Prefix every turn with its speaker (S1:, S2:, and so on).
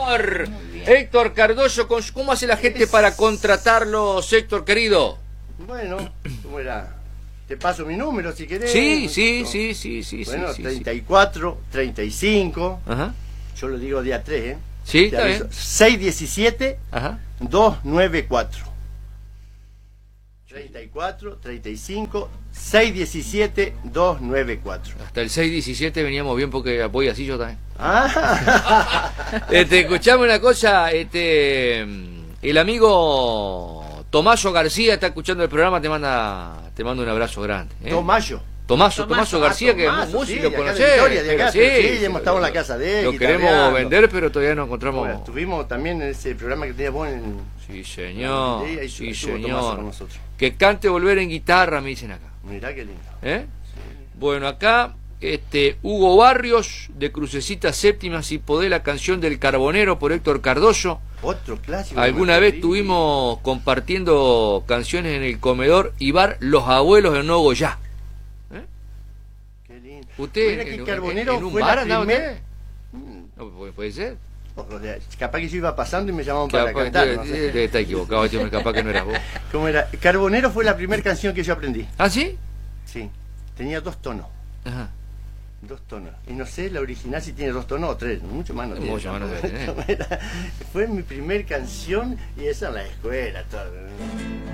S1: señor. Héctor Cardoso, ¿cómo hace la gente para contratarlos, Héctor querido?
S2: Bueno, ¿cómo era? Te paso mi número si querés.
S1: Sí.
S2: Bueno,
S1: sí,
S2: 34, 35.
S1: Ajá.
S2: Yo lo digo día 3, ¿eh?
S1: Sí, está bien.
S2: 617
S1: Ajá.
S2: 294. 34, 35, 617 294.
S1: Hasta el 617 veníamos bien porque voy así yo también.
S2: Ah.
S1: Escuchame una cosa, el amigo Tomaso García está escuchando el programa, te manda un abrazo grande. Tomaso García, que es músico, lo conocés.
S2: Sí, hemos estado en la casa de él.
S1: Lo queremos vender, pero todavía no encontramos.
S2: Bueno, estuvimos también en ese programa que tenía vos en...
S1: Sí, señor.
S2: Sí, señor. Con nosotros.
S1: Que cante Volver en guitarra, me dicen acá.
S2: Mirá qué lindo.
S1: Sí. Bueno, acá Hugo Barrios, de Crucecita Séptima, si podés, la canción del Carbonero por Héctor Cardoso.
S2: Otro clásico.
S1: Alguna vez estuvimos compartiendo canciones en el comedor y bar Los Abuelos de Nuevo Goya.
S2: Qué lindo.
S1: ¿Usted en un bar andaba usted? No, puede ser.
S2: Capaz que yo iba pasando y me llamaban para cantar. No sé.
S1: Está equivocado, capaz que no eras vos.
S2: ¿Cómo era? Carbonero fue la primera canción que yo aprendí.
S1: ¿Ah, sí?
S2: Sí. Tenía 2 tonos.
S1: Ajá.
S2: 2 tonos. Y no sé la original si tiene 2 tonos o 3. Mucho más no tiene.
S1: Mucho más no debe tener.
S2: Fue mi primer canción y esa en la escuela. Todo.